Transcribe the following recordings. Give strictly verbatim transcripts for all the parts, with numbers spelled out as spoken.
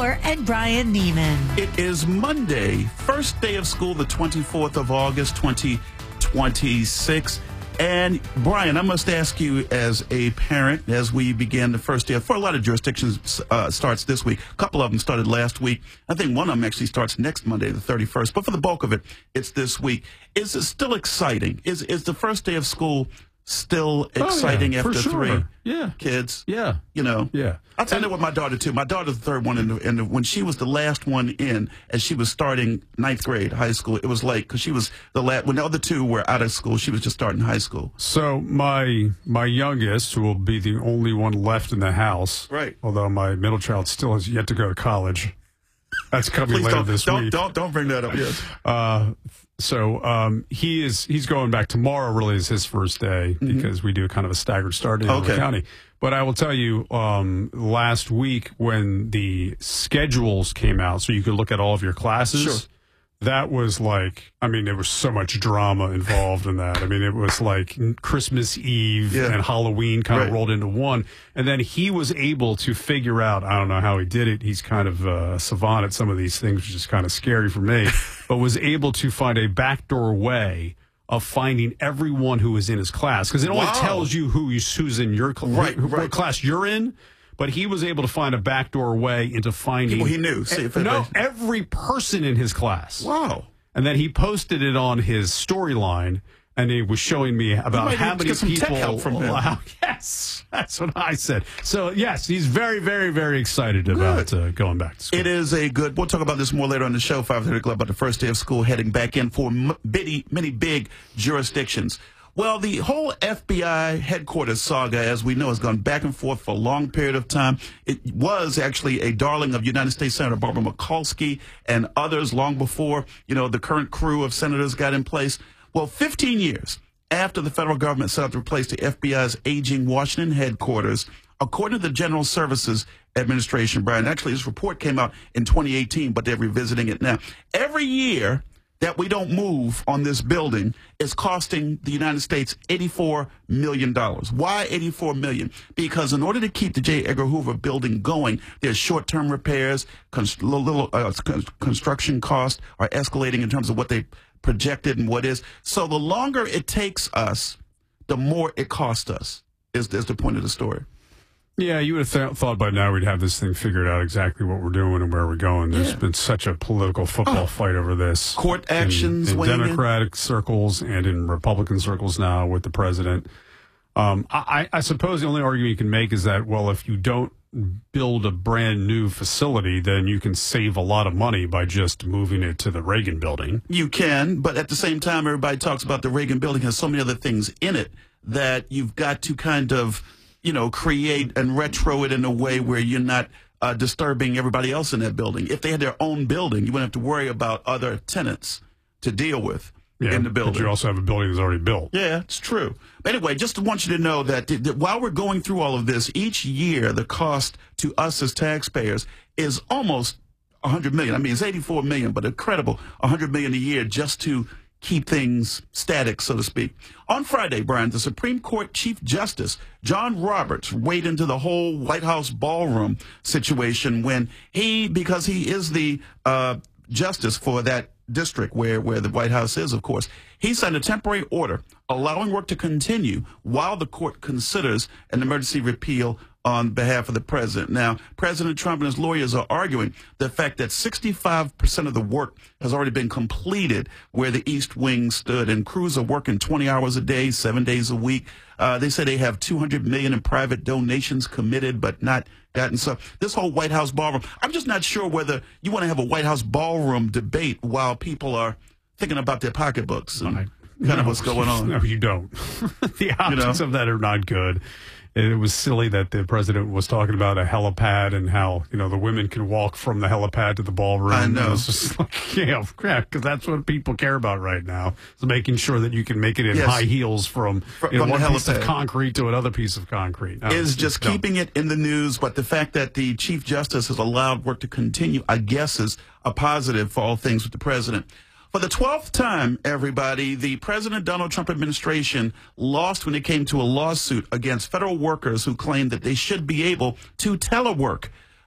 Fowler and Brian Neiman. It is Monday, first day of school, the twenty-fourth of August, twenty twenty-six. And, Brian, I must ask you as a parent, as we begin the first day, for a lot of jurisdictions uh, starts this week. A couple of them started last week. I think one of them actually starts next Monday, the thirty-first. But for the bulk of it, it's this week. Is it still exciting? Is, is the first day of school still exciting oh, yeah, after for sure. three yeah. kids? Yeah. You know? Yeah. I'll tell you with my daughter, too. My daughter's the third one, in the, in the, when she was the last one in, as she was starting ninth grade high school, it was late because she was the last, when the other two were out of school, she was just starting high school. So my my youngest, who will be the only one left in the house, right? Although my middle child still has yet to go to college. That's coming Please later don't, this don't, week. Don't don't bring that up. Yes. Uh, so um, he is he's going back tomorrow. Really, is his first day Mm-hmm. because we do kind of a staggered start in Okay. the county. But I will tell you, um, last week when the schedules came out, so you could look at all of your classes. Sure. That was like, I mean, there was so much drama involved in that. I mean, it was like Christmas Eve Yeah. and Halloween kind Right. of rolled into one. And then he was able to figure out, I don't know how he did it. He's kind of a savant at some of these things, which is kind of scary for me, but was able to find a backdoor way of finding everyone who was in his class. Because it only Wow. tells you who is, who's in your cl- Right, who- right. what class you're in. But he was able to find a backdoor way into finding People he knew. See if no, anybody- every person in his class. Wow. And then he posted it on his storyline, and he was showing me about might how need to many get some people. tech help from him. Wow, yes, that's what I said. So yes, he's very, very, very excited about uh, going back to school. It is a good, we'll talk about this more later on the show, five thirty Club, about the first day of school heading back in for m- many, many big jurisdictions. Well, the whole F B I headquarters saga, as we know, has gone back and forth for a long period of time. It was actually a darling of United States Senator Barbara Mikulski and others long before, you know, the current crew of senators got in place. Well, fifteen years after the federal government set out to replace the F B I's aging Washington headquarters, according to the General Services Administration, Brian, actually this report came out in twenty eighteen, but they're revisiting it now. Every year that we don't move on this building is costing the United States eighty-four million dollars. Why eighty-four million dollars? Because in order to keep the J. Edgar Hoover building going, there's short-term repairs, const- little uh, construction costs are escalating in terms of what they projected and what is. So the longer it takes us, the more it costs us, is, is the point of the story. Yeah, you would have th- thought by now we'd have this thing figured out exactly what we're doing and where we're going. There's Yeah. been such a political football Oh. fight over this. Court actions in, in weighing in. Democratic circles and in Republican circles now with the president. Um, I, I suppose the only argument you can make is that, well, if you don't build a brand new facility, then you can save a lot of money by just moving it to the Reagan building. You can, but at the same time, everybody talks about the Reagan building has so many other things in it that you've got to kind of, you know, create and retro it in a way where you're not uh, disturbing everybody else in that building. If they had their own building, you wouldn't have to worry about other tenants to deal with Yeah, in the building. but you also have a building that's already built. Yeah, it's true. But anyway, just want you to know that, th- that while we're going through all of this, each year the cost to us as taxpayers is almost one hundred million dollars. I mean, it's eighty-four million dollars, but incredible, one hundred million dollars a year just to keep things static, so to speak. On Friday, Brian, the Supreme Court Chief Justice John Roberts weighed into the whole White House ballroom situation when he, because he is the uh, justice for that district where, where the White House is, of course, he signed a temporary order allowing work to continue while the court considers an emergency repeal on behalf of the president. Now, President Trump and his lawyers are arguing the fact that sixty-five percent of the work has already been completed where the East Wing stood, and crews are working twenty hours a day, seven days a week. Uh, they say they have two hundred million dollars in private donations committed, but not gotten. So this whole White House ballroom, I'm just not sure whether you want to have a White House ballroom debate while people are thinking about their pocketbooks and I, kind no, of what's going on. No, you don't. The optics You know? of that are not good. It was silly that the president was talking about a helipad and how, you know, the women can walk from the helipad to the ballroom. I know. It was just like, yeah, because that's what people care about right now, is making sure that you can make it in Yes. high heels from, Fr- you know, from the one piece of helipad. concrete to another piece of concrete. No, is it's just dumb. keeping it in the news, but the fact that the Chief Justice has allowed work to continue, I guess, is a positive for all things with the president. For the twelfth time, everybody, the President Donald Trump administration lost when it came to a lawsuit against federal workers who claimed that they should be able to telework.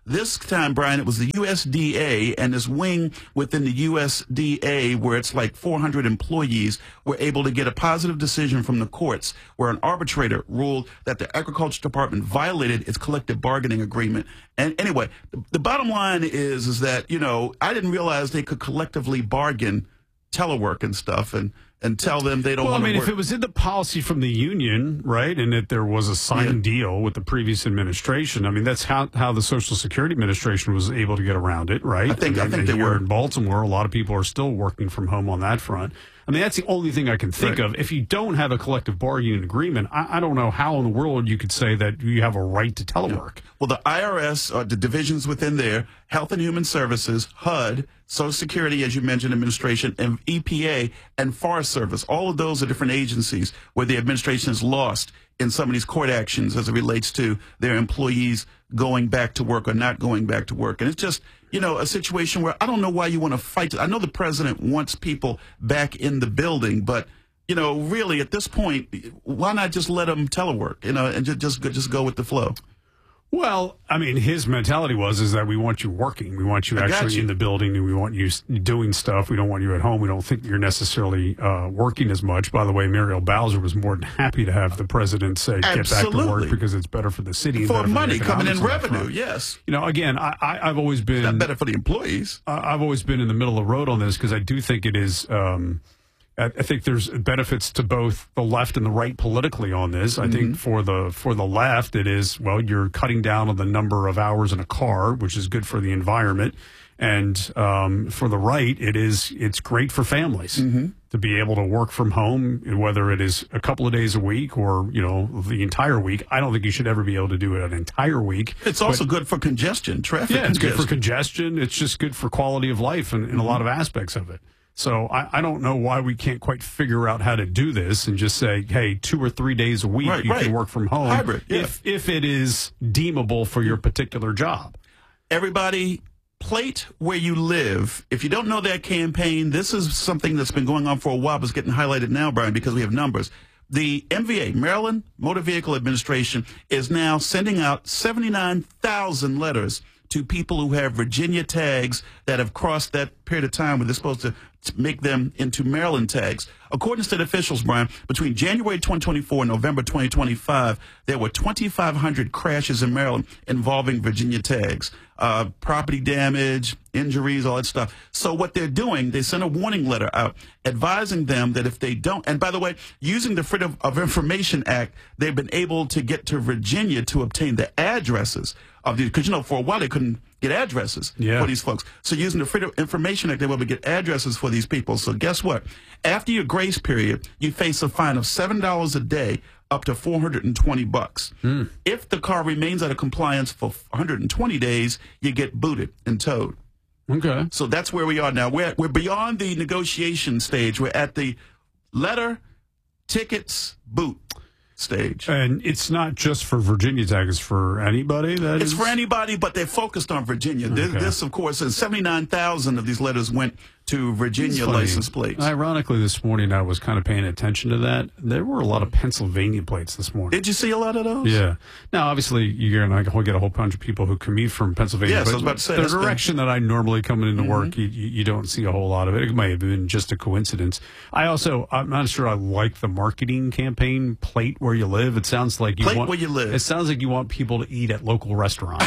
This time, Brian, it was the U S D A and this wing within the U S D A where it's like four hundred employees were able to get a positive decision from the courts where an arbitrator ruled that the Agriculture Department violated its collective bargaining agreement. And anyway, the, the bottom line is, is that, you know, I didn't realize they could collectively bargain telework and stuff and, and tell them they don't well, want to I mean, work. if it was in the policy from the union, right, and that there was a signed yeah. deal with the previous administration, I mean, that's how, how the Social Security Administration was able to get around it, right? I think, I, mean, I think they here were. In Baltimore, a lot of people are still working from home on that front. I mean, that's the only thing I can think right. of. If you don't have a collective bargaining agreement, I, I don't know how in the world you could say that you have a right to telework. Yeah. Well, the I R S, uh, the divisions within there, Health and Human Services, H U D, Social Security, as you mentioned, Administration, and E P A, and Forest Service, all of those are different agencies where the administration is lost in some of these court actions as it relates to their employees going back to work or not going back to work. And it's just, you know, a situation where I don't know why you want to fight. I know the president wants people back in the building, but, you know, really at this point, why not just let them telework, you know, and just, just, just go with the flow? Well, I mean, his mentality was is that we want you working. We want you I actually you. in the building, and we want you doing stuff. We don't want you at home. We don't think you're necessarily uh, working as much. By the way, Muriel Bowser was more than happy to have the president say, get Absolutely. back to work because it's better for the city. For and money for coming in revenue, front. yes. You know, again, I, I, I've always been... It's not better for the employees. I, I've always been in the middle of the road on this because I do think it is... Um, I think there's benefits to both the left and the right politically on this. I mm-hmm. think for the for the left, it is, well, you're cutting down on the number of hours in a car, which is good for the environment. And um, for the right, it is it's great for families mm-hmm. to be able to work from home, whether it is a couple of days a week or, you know, the entire week. I don't think you should ever be able to do it an entire week. It's also but, good for congestion, traffic Yeah, it's congestion. good for congestion. It's just good for quality of life in, in mm-hmm. a lot of aspects of it. So I, I don't know why we can't quite figure out how to do this and just say, hey, two or three days a week right, you right. can work from home Hybrid, yeah. if, if it is deemable for your particular job. Everybody, plate where you live. If you don't know that campaign, this is something that's been going on for a while, but it's getting highlighted now, Brian, because we have numbers. The M V A, Maryland Motor Vehicle Administration, is now sending out seventy-nine thousand letters to people who have Virginia tags that have crossed that period of time where they're supposed to make them into Maryland tags. According to state officials, Brian, between January twenty twenty-four and November twenty twenty-five, there were twenty-five hundred crashes in Maryland involving Virginia tags. Uh, property damage, injuries, all that stuff. So what they're doing, they sent a warning letter out advising them that if they don't, and by the way, using the Freedom of Information Act, they've been able to get to Virginia to obtain the addresses of these, because, you know, for a while they couldn't get addresses yeah. for these folks. So using the Freedom of Information Act, they were able to get addresses for these people. So guess what? After your grace period, you face a fine of seven dollars a day, up to four hundred twenty bucks. Mm. If the car remains out of compliance for one hundred twenty days, you get booted and towed. Okay. So that's where we are now. We're, we're beyond the negotiation stage. We're at the letter, tickets, boot stage. And it's not just for Virginia tag, it's for anybody? That It's is... for anybody, but they're focused on Virginia. Okay. This, this, of course, is seventy-nine thousand of these letters went to Virginia license plates. Ironically, this morning I was kind of paying attention to that. There were a lot of Pennsylvania plates this morning. Did you see a lot of those? Yeah. Now, obviously, you're going to get a whole bunch of people who commute from Pennsylvania. Yes, but I was about to say. the direction been... that I normally come into mm-hmm. work, you, you don't see a whole lot of it. It may have been just a coincidence. I also, I'm not sure I like the marketing campaign, plate where you live. It sounds like you plate want, where you live. It sounds like you want people to eat at local restaurants.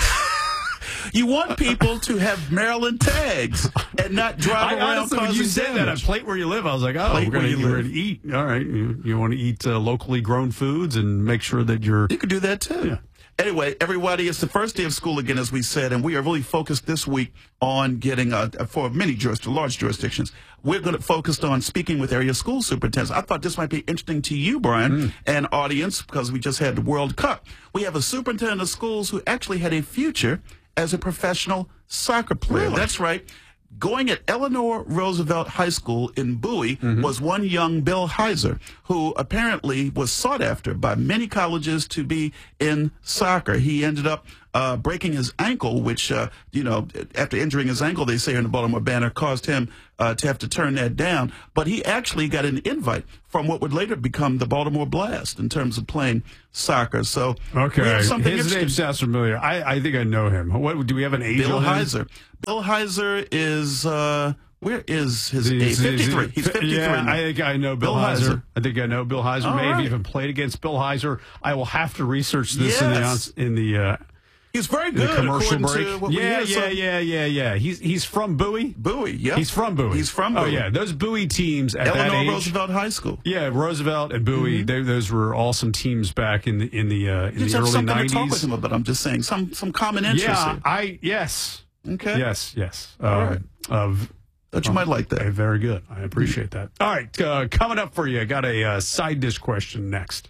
You want people to have Maryland tags and not drive I, around honestly, causing when you said damage. that, a plate where you live, I was like, oh, plate we're going to eat. All right, you, you want to eat uh, locally grown foods and make sure that you're... You could do that, too. Yeah. Anyway, everybody, it's the first day of school again, as we said, and we are really focused this week on getting, uh, for many juris, large jurisdictions, we're going to focus on speaking with area school superintendents. I thought this might be interesting to you, Brian, mm. and audience, because we just had the World Cup. We have a superintendent of schools who actually had a future as a professional soccer player. Really? That's right. Going at Eleanor Roosevelt High School in Bowie mm-hmm. was one young Bill Heiser, who apparently was sought after by many colleges to be in soccer. He ended up uh, breaking his ankle, which, uh, you know, after injuring his ankle, they say in the Baltimore Banner, caused him uh, to have to turn that down. But he actually got an invite from what would later become the Baltimore Blast in terms of playing soccer. So okay, we have something his name sounds familiar. I, I think I know him. What do we have an age? Bill on Heiser. him? Bill Heiser is. Uh, Where is his age? He's, fifty-three. He's fifty-three. Yeah, now. I think I know Bill, Bill Heiser. Heiser. I think I know Bill Heiser. All May have right. even played against Bill Heiser. I will have to research this Yes. in the in the, uh, He's very in the good. commercial according break. To what we yeah, hear, so- yeah, yeah, yeah, yeah. He's he's from Bowie. Bowie. Yeah, He's from Bowie. He's from Bowie. Oh yeah, those Bowie teams at that Eleanor age. Roosevelt High School. Yeah, Roosevelt and Bowie. Mm-hmm. They, those were awesome teams back in the in the uh, in You just the have early something nineties. to talk with him about. I'm just saying some some common interests. Yeah, here. I yes. Okay. Yes, yes. All Um, right. Of Thought you might like that. Okay, very good. I appreciate that. All right, uh, coming up for you, I got a uh, side dish question next.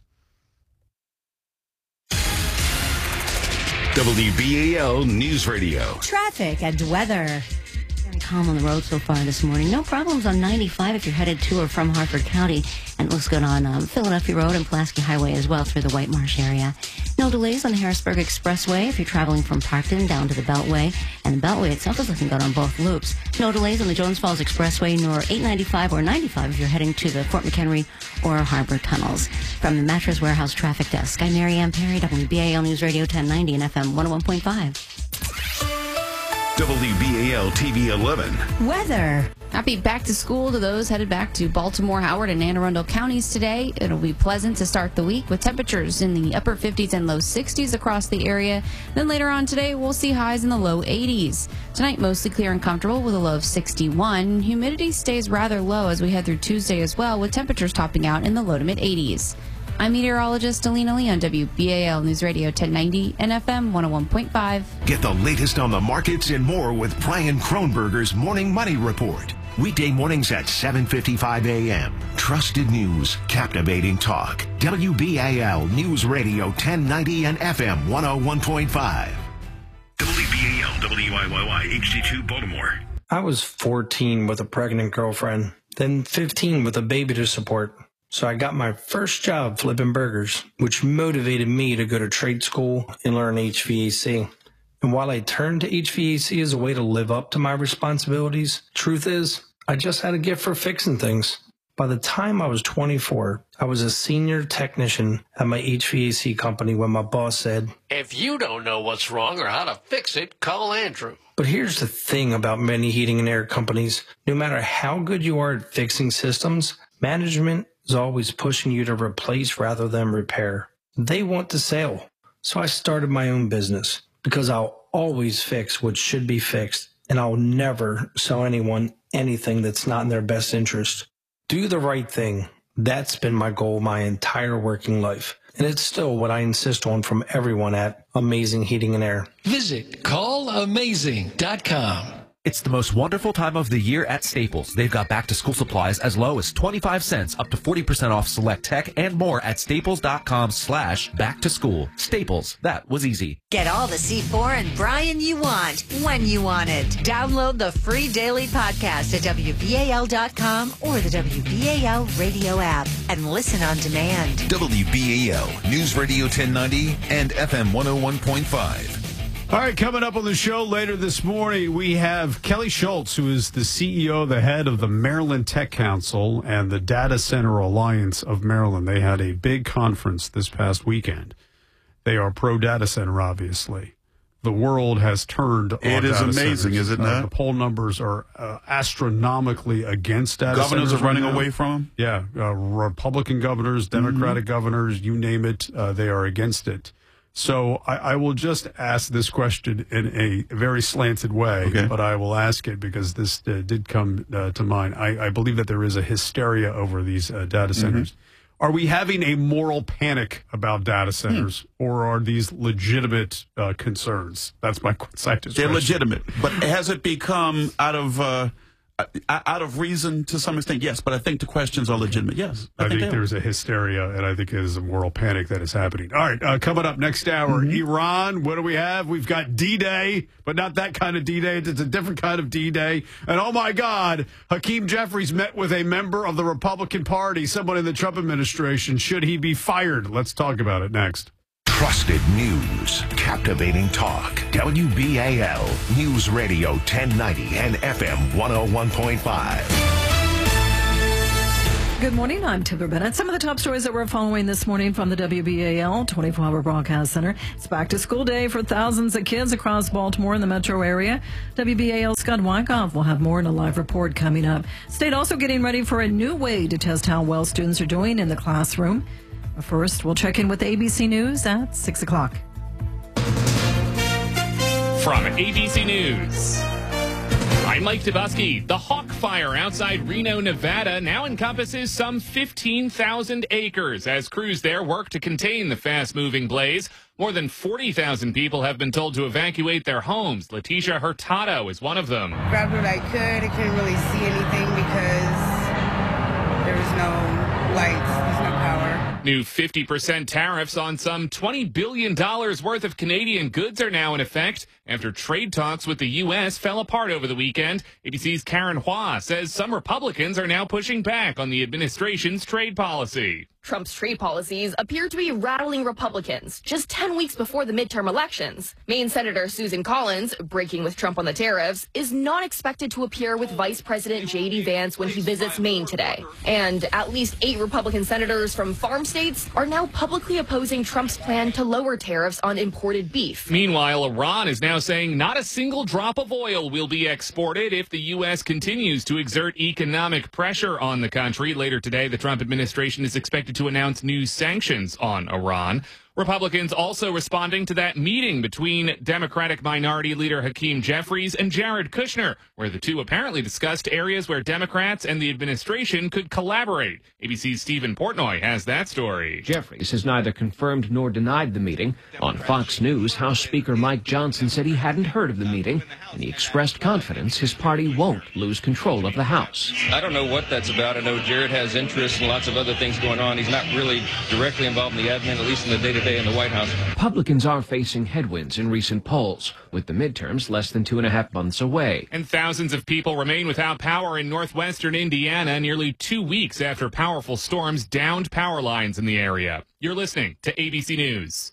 W B A L News Radio. Traffic and weather. Very calm on the road so far this morning. No problems on ninety-five if you're headed to or from Harford County. And it looks good on um, Philadelphia Road and Pulaski Highway as well through the White Marsh area. No delays on the Harrisburg Expressway if you're traveling from Parkton down to the Beltway. And the Beltway itself is looking good on both loops. No delays on the Jones Falls Expressway nor eight ninety-five or ninety-five if you're heading to the Fort McHenry or Harbor tunnels. From the Mattress Warehouse Traffic Desk, I'm Mary Ann Perry, W B A L News Radio ten ninety and F M one oh one point five. W B A L T V eleven. Weather. Happy back to school to those headed back to Baltimore, Howard, and Anne Arundel counties today. It'll be pleasant to start the week with temperatures in the upper fifties and low sixties across the area. Then later on today, we'll see highs in the low eighties. Tonight, mostly clear and comfortable with a low of sixty-one. Humidity stays rather low as we head through Tuesday as well, with temperatures topping out in the low to mid eighties. I'm meteorologist Alina Lee on W B A L News Radio ten ninety and F M one oh one point five. Get the latest on the markets and more with Brian Kronberger's Morning Money Report. Weekday mornings at seven fifty-five a m Trusted news, captivating talk. W B A L News Radio ten ninety and F M one oh one point five. W B A L W I Y Y H D two Baltimore. I was fourteen with a pregnant girlfriend, then fifteen with a baby to support. So I got my first job flipping burgers, which motivated me to go to trade school and learn H V A C. And while I turned to H V A C as a way to live up to my responsibilities, truth is, I just had a gift for fixing things. By the time I was twenty-four, I was a senior technician at my H V A C company when my boss said, "If you don't know what's wrong or how to fix it, call Andrew." But here's the thing about many heating and air companies. No matter how good you are at fixing systems, management is always pushing you to replace rather than repair. They want the sale. So I started my own business because I'll always fix what should be fixed, and I'll never sell anyone anything that's not in their best interest. Do the right thing. That's been my goal my entire working life. And it's still what I insist on from everyone at Amazing Heating and Air. Visit call amazing dot com. It's the most wonderful time of the year at Staples. They've got back-to-school supplies as low as twenty-five cents, up to forty percent off select tech, and more at staples.com slash back-to-school. Staples, that was easy. Get all the C four and Brian you want, when you want it. Download the free daily podcast at W B A L dot com or the W B A L radio app and listen on demand. W B A L News Radio ten ninety and F M one oh one point five. All right, coming up on the show later this morning, we have Kelly Schultz, who is the C E O, the head of the Maryland Tech Council and the Data Center Alliance of Maryland. They had a big conference this past weekend. They are pro-data center, obviously. The world has turned on It is data amazing, centers. is it Uh, not? the poll numbers are uh, astronomically against data Governors centers are running right now. away from them? Yeah, uh, Republican governors, Democratic governors, you name it, uh, they are against it. So I, I will just ask this question in a very slanted way, Okay. but I will ask it because this uh, did come uh, to mind. I, I believe that there is a hysteria over these uh, data centers. Mm-hmm. Are we having a moral panic about data centers, hmm. or are these legitimate uh, concerns? That's my scientist They're question. legitimate, but has it become out of uh, out of reason to some extent? Yes, but I think the questions are legitimate. Yes, I, I think, think there's a hysteria, and I think there's a moral panic that is happening. All right, uh, coming up next hour, mm-hmm. Iran. What do we have? We've got D-Day, but not that kind of D-Day. It's a different kind of D-Day. And oh my God, Hakeem Jeffries met with a member of the Republican Party, someone in the Trump administration. Should he be fired? Let's talk about it next. Trusted news. Captivating talk. W B A L News Radio ten ninety and F M one oh one point five. Good morning, I'm Timber Bennett. Some of the top stories that we're following this morning from the W B A L twenty-four hour Broadcast Center. It's back to school day for thousands of kids across Baltimore and the metro area. W B A L's Scott Wyckoff will have more in a live report coming up. State also getting ready for a new way to test how well students are doing in the classroom. But first, we'll check in with A B C News at six o'clock. From A B C News, I'm Mike Tabusky. The Hawk Fire outside Reno, Nevada now encompasses some fifteen thousand acres as crews there work to contain the fast-moving blaze. More than forty thousand people have been told to evacuate their homes. Leticia Hurtado is one of them. Grabbed what I could. I couldn't really see anything because there was no lights, there's no power. New fifty percent tariffs on some twenty billion dollars worth of Canadian goods are now in effect after trade talks with the U S fell apart over the weekend. A B C's Karen Hua says some Republicans are now pushing back on the administration's trade policy. Trump's trade policies appear to be rattling Republicans just ten weeks before the midterm elections. Maine Senator Susan Collins, breaking with Trump on the tariffs, is not expected to appear with Vice President J D Vance when he visits Maine today. And at least eight Republican senators from farm states are now publicly opposing Trump's plan to lower tariffs on imported beef. Meanwhile, Iran is now saying not a single drop of oil will be exported if the U S continues to exert economic pressure on the country. Later today, the Trump administration is expected to announce new sanctions on Iran. Republicans also responding to that meeting between Democratic Minority Leader Hakeem Jeffries and Jared Kushner, where the two apparently discussed areas where Democrats and the administration could collaborate. A B C's Stephen Portnoy has that story. Jeffries has neither confirmed nor denied the meeting. On Fox News, House Speaker Mike Johnson said he hadn't heard of the meeting, and he expressed confidence his party won't lose control of the House. I don't know what that's about. I know Jared has interests and lots of other things going on. He's not really directly involved in the admin, at least in the day-to-day in the White House. Republicans are facing headwinds in recent polls, with the midterms less than two and a half months away. And thousands of people remain without power in northwestern Indiana nearly two weeks after powerful storms downed power lines in the area. You're listening to A B C News.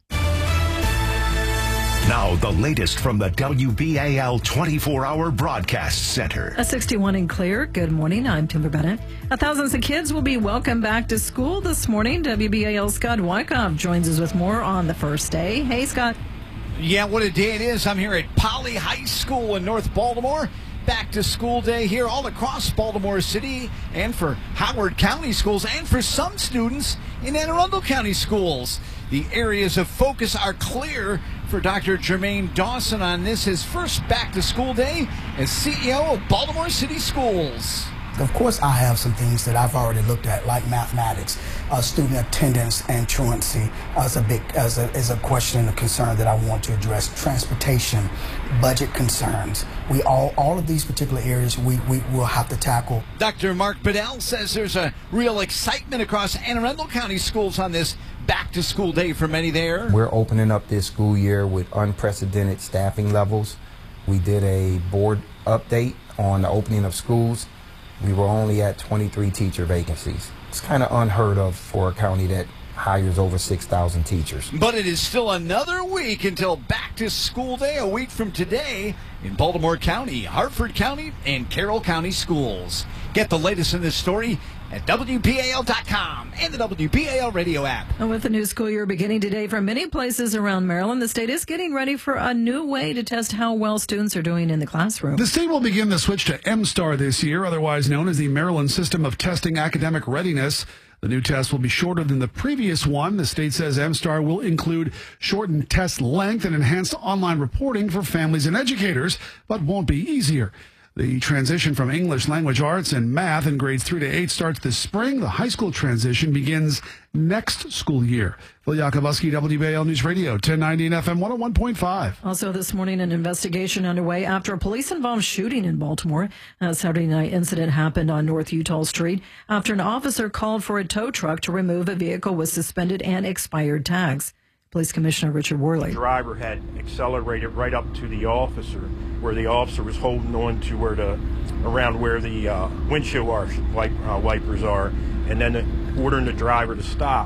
Now, the latest from the W B A L twenty-four hour Broadcast Center. A sixty-one and clear. Good morning. I'm Timber Bennett. Uh, thousands of kids will be welcomed back to school this morning. W B A L's Scott Wyckoff joins us with more on the first day. Hey, Scott. Yeah, what a day it is. I'm here at Poly High School in North Baltimore. Back to school day here all across Baltimore City and for Howard County schools and for some students in Anne Arundel County schools. The areas of focus are clear for Doctor Jermaine Dawson on this, his first back-to-school day as C E O of Baltimore City Schools. Of course, I have some things that I've already looked at, like mathematics, uh, student attendance and truancy as a big as a, as a question and a concern that I want to address. Transportation, budget concerns. We all all of these particular areas we, we will have to tackle. Doctor Mark Bedell says there's a real excitement across Anne Arundel County schools on this back-to-school day for many there. We're opening up this school year with unprecedented staffing levels. We did a board update on the opening of schools. We were only at twenty-three teacher vacancies. It's kind of unheard of for a county that hires over six thousand teachers. But it is still another week until back to school day, a week from today in Baltimore County, Hartford County, and Carroll County schools. Get the latest in this story at W B A L dot com and the W B A L radio app. And with the new school year beginning today for many places around Maryland, the state is getting ready for a new way to test how well students are doing in the classroom. The state will begin the switch to MSTAR this year, otherwise known as the Maryland System of Testing Academic Readiness. The new test will be shorter than the previous one. The state says MSTAR will include shortened test length and enhanced online reporting for families and educators, but won't be easier. The transition from English language arts and math in grades three to eight starts this spring. The high school transition begins next school year. Phil Yakobuski, W B A L News Radio, ten ninety and F M one oh one point five. Also this morning, an investigation underway after a police-involved shooting in Baltimore. A Saturday night incident happened on North Utah Street after an officer called for a tow truck to remove a vehicle with suspended and expired tags. Police Commissioner Richard Worley. The driver had accelerated right up to the officer, where the officer was holding on to where the around where the uh, windshield wipe, uh, wipers are, and then ordering the driver to stop.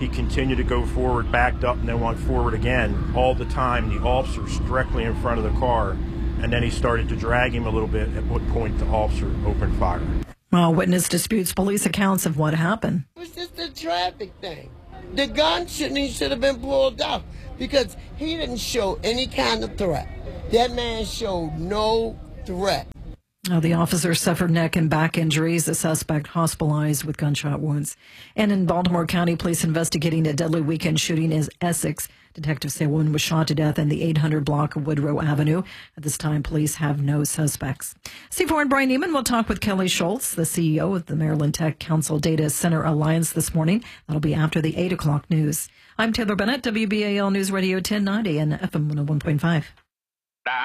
He continued to go forward, backed up, and then went forward again. All the time, the officer's directly in front of the car, and then he started to drag him a little bit, at what point the officer opened fire. Well, witness disputes police accounts of what happened. It was just a traffic thing. The gun shouldn't, he should have been pulled out because he didn't show any kind of threat. That man showed no threat. Oh, the officer suffered neck and back injuries. The suspect hospitalized with gunshot wounds. And in Baltimore County, police investigating a deadly weekend shooting in Essex. Detectives say a woman was shot to death in the eight hundred block of Woodrow Avenue. At this time, police have no suspects. C four and Brian Neiman will talk with Kelly Schultz, the C E O of the Maryland Tech Council Data Center Alliance this morning. That'll be after the eight o'clock news. I'm Taylor Bennett, W B A L News Radio ten ninety and F M one oh one point five.